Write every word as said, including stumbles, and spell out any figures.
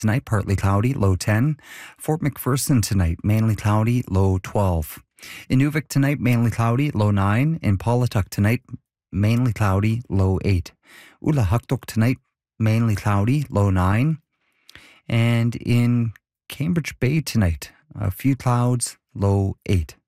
tonight, partly cloudy, low ten. Fort McPherson tonight, mainly cloudy, low twelve. Inuvik tonight, mainly cloudy, low nine. In Paulatuck tonight, mainly cloudy, low eight. Ulahaktuk tonight, mainly cloudy, low nine. And in Cambridge Bay tonight, a few clouds, low eight.